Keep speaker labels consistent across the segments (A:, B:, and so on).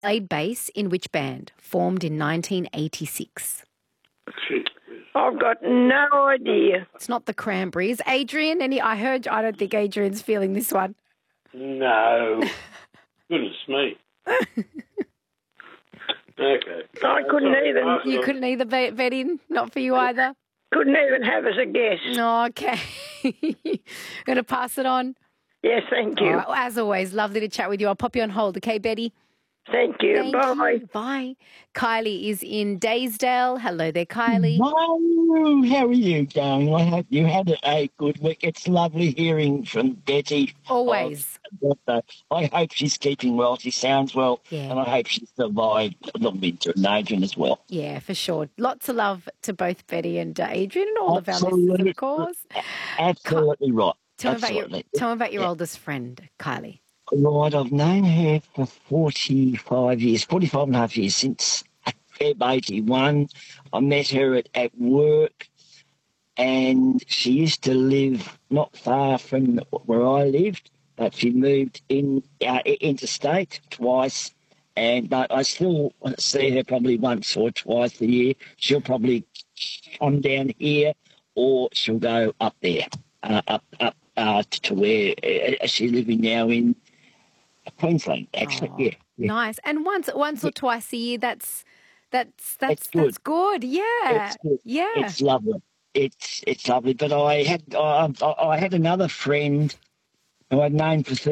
A: Played bass in which band? Formed in 1986.
B: I've got no idea.
A: It's not the Cranberries. Adrian, I don't think Adrian's feeling this one.
C: No. Goodness me. Okay.
B: I couldn't even.
A: You couldn't either, Betty? Not for you either?
B: Couldn't even have as a guess.
A: Okay. Going to pass it on?
B: Yes, thank you.
A: All right, well, as always, lovely to chat with you. I'll pop you on hold, okay, Betty?
B: Thank you. Bye.
A: Bye. Kylie is in Daysdale. Hello there, Kylie.
D: Hello. How are you going? I hope you had a good week. It's lovely hearing from Betty.
A: Always.
D: I hope she's keeping well. She sounds well.
A: Yeah.
D: And I hope she survived the winter and Adrian as well.
A: Yeah, for sure. Lots of love to both Betty and Adrian and all of our listeners, of course.
D: Absolutely right.
A: Tell me about your oldest friend, Kylie.
D: Right, I've known her for 45 and a half years, since Feb 81. I met her at work, and she used to live not far from where I lived, but she moved interstate twice, but I still see her probably once or twice a year. She'll probably come down here, or she'll go up there, to where she's living now in Queensland, actually. Yeah.
A: Nice. And once or twice a year, that's good.
D: That's
A: good. Yeah.
D: It's good.
A: Yeah.
D: It's lovely. It's lovely. But I had another friend who I'd known for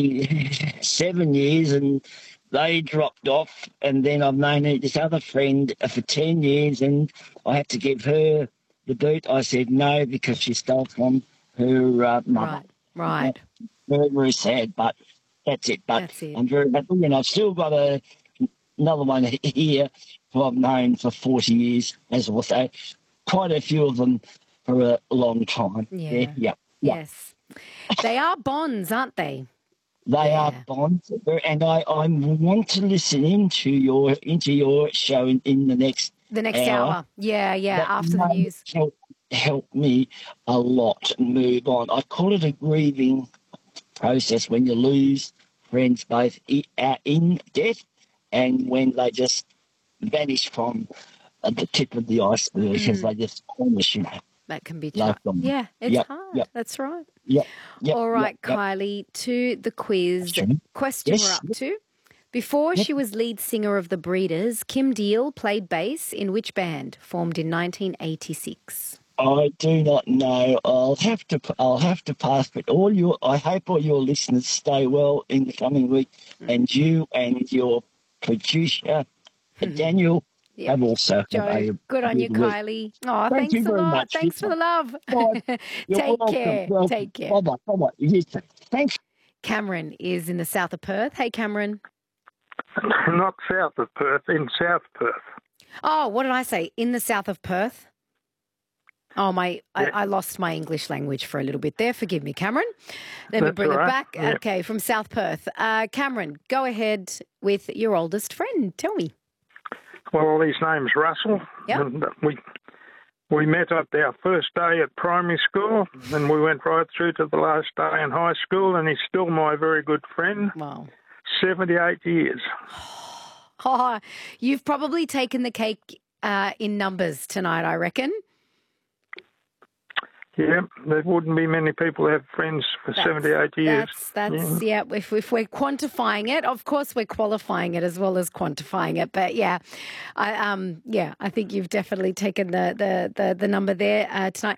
D: 37 years, and they dropped off. And then I've known this other friend for 10 years, and I had to give her the boot. I said no because she stole from her mother.
A: Right.
D: Very, very sad, but that's it. But
A: that's it.
D: I'm very happy, and I've still got another one here who I've known for 40 years, as I say. Quite a few of them for a long time.
A: Yeah. Yes. They are bonds, aren't they?
D: They are bonds, and I want to listen into your show in the next
A: hour. Yeah, after the news.
D: Help me a lot move on. I call it a grieving process when you lose friends both in death and when they just vanish from the tip of the iceberg because they just vanish,
A: That can be tough. Yeah, it's hard. Yep. That's right.
D: Yep.
A: All right, Kylie, to the quiz. Question we're up to. Before she was lead singer of the Breeders, Kim Deal played bass in which band, formed in 1986?
D: I do not know. I'll have to pass. But I hope all your listeners stay well in the coming week, and you and your producer, Daniel, have also.
A: Joe, good on you, Kylie. Oh, thanks a lot. Much. Thanks for the love. Take care. Take care.
D: Bye-bye. Yes, thanks.
A: Cameron is in the south of Perth. Hey, Cameron.
E: Not south of Perth, in South Perth.
A: Oh, what did I say? In the south of Perth? Oh, I lost my English language for a little bit there. Forgive me, Cameron. Let me bring it back. Yeah. Okay, from South Perth. Cameron, go ahead with your oldest friend. Tell me.
E: Well, his name's Russell.
A: Yep.
E: And we met at our first day at primary school, and we went right through to the last day in high school, and he's still my very good friend.
A: Wow.
E: 78 years.
A: Oh, you've probably taken the cake in numbers tonight, I reckon.
E: Yeah, there wouldn't be many people who have friends for 78 years.
A: If we're quantifying it, of course we're qualifying it as well as quantifying it. But I think you've definitely taken the number there tonight.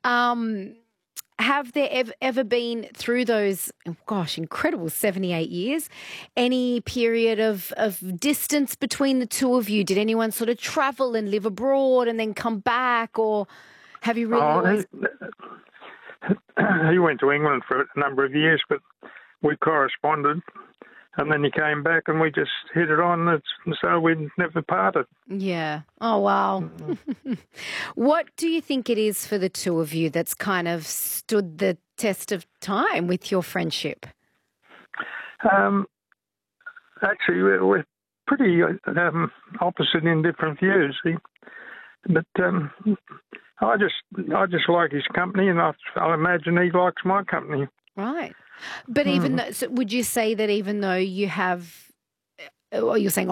A: Have there ever been through those, incredible 78 years, any period of distance between the two of you? Did anyone sort of travel and live abroad and then come back, or have you really
E: He went to England for a number of years, but we corresponded, and then he came back and we just hit it on, and so we never parted.
A: Yeah. Oh, wow. What do you think it is for the two of you that's kind of stood the test of time with your friendship?
E: Actually, we're pretty opposite in different views. But I just like his company, and I imagine he likes my company.
A: Right. But even though, so would you say that even though you have, or you're saying